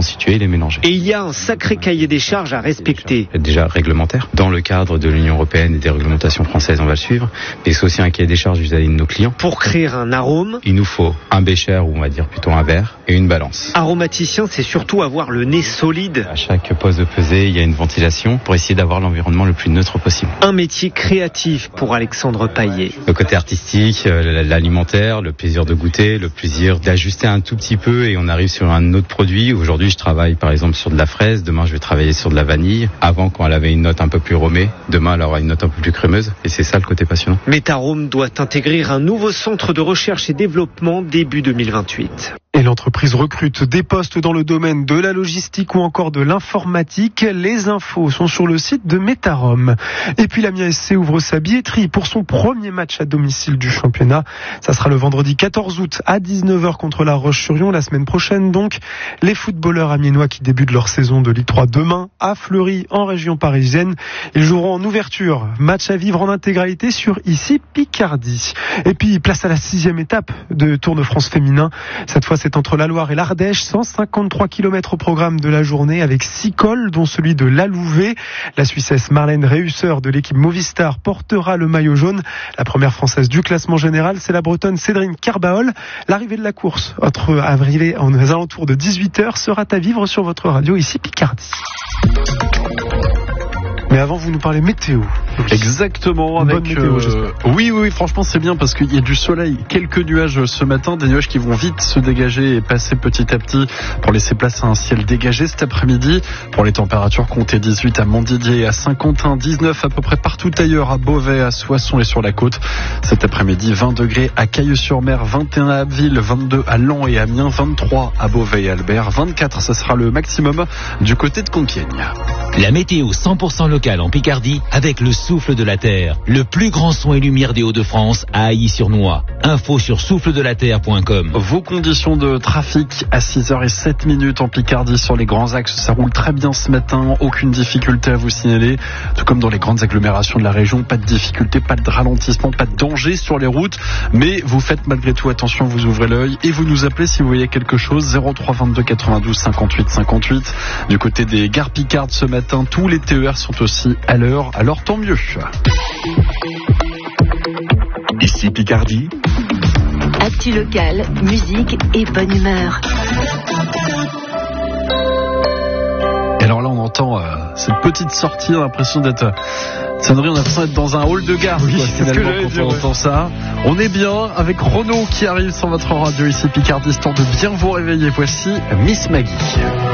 reconstituer et les mélanger. Et il y a un sacré cahier des charges à respecter. Déjà réglementaire. Dans le cadre de l'Union européenne et des réglementations françaises, on va le suivre. Mais c'est aussi un cahier des charges vis-à-vis de nos clients. Pour créer un arôme, il nous faut un bécher, ou on va dire plutôt un verre, et une balance. Aromaticien, c'est surtout avoir le nez solide. À chaque poste de pesée, il y a une ventilation pour essayer d'avoir l'environnement le plus neutre possible. Un métier créatif pour Alexandre Paillet. Le côté artistique, l'alimentaire, le plaisir de goûter, le plaisir d'ajuster un tout petit peu et on arrive sur un autre produit. Aujourd'hui, je travaille par exemple sur de la fraise. Demain, je vais travailler sur de la vanille. Avant, quand elle avait une note un peu plus romée, demain, elle aura une note un peu plus crémeuse. Et c'est ça le côté passionnant. Metarome doit intégrer un nouveau centre de recherche et développement début 2028. Et l'entreprise recrute des postes dans le domaine de la logistique ou encore de l'informatique. Les infos sont sur le site de Metarome. Et puis l'Amiens SC ouvre sa billetterie pour son premier match à domicile du championnat. Ça sera le vendredi 14 août à 19h contre La Roche-sur-Yon. La semaine prochaine donc, les footballeurs amiénois qui débutent leur saison de Ligue 3 demain à Fleury en région parisienne. Ils joueront en ouverture. Match à vivre en intégralité sur ici Picardie. Et puis place à la 6e étape de Tour de France féminin. Cette fois, c'est entre la Loire et l'Ardèche, 153 km au programme de la journée avec 6 cols, dont celui de l'Alouvet. La Suissesse Marlène Reusser de l'équipe Movistar portera le maillot jaune. La première française du classement général, c'est la Bretonne Cédrine Carbaol. L'arrivée de la course, arrivée aux alentours de 18h, sera à vivre sur votre radio ici Picardie. Mais avant, vous nous parlez météo. Exactement, avec bonne météo, oui, franchement c'est bien parce qu'il y a du soleil, quelques nuages ce matin, des nuages qui vont vite se dégager et passer petit à petit pour laisser place à un ciel dégagé cet après-midi. Pour les températures, comptez 18 à Montdidier, à Saint-Quentin, 19 à peu près partout ailleurs, à Beauvais, à Soissons et sur la côte. Cet après-midi, 20 degrés à Cailleux-sur-Mer, 21 à Abbeville, 22 à Laon et Amiens, 23 à Beauvais et Albert, 24, ça sera le maximum du côté de Compiègne. La météo 100% locale en Picardie avec le Souffle de la Terre, le plus grand son et lumière des Hauts-de-France à Ailly-sur-Noix. Info sur souffledelaterre.com. Vos conditions de trafic à 6h07 en Picardie sur les grands axes, ça roule très bien ce matin, aucune difficulté à vous signaler, tout comme dans les grandes agglomérations de la région, pas de difficulté, pas de ralentissement, pas de danger sur les routes, mais vous faites malgré tout attention, vous ouvrez l'œil et vous nous appelez si vous voyez quelque chose, 03 22 92 58 58. Du côté des gares Picardes ce matin, tous les TER sont aussi à l'heure, alors tant mieux. Ici Picardie. Actu locale, musique et bonne humeur. Et alors là on entend cette petite sortie, on a l'impression d'être... Sandrine, on a l'impression d'être dans un hall de gare. Oui, c'est ce que j'allais dire. On entend ça. On est bien avec Renaud qui arrive sur votre radio ici Picardie, histoire de bien vous réveiller. Voici Miss Maggie.